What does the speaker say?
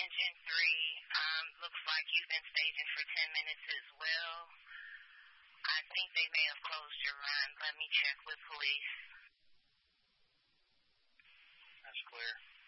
Engine 3, looks like you've been staging for 10 minutes as well. I think they may have closed your line. Let me check with police. That's clear.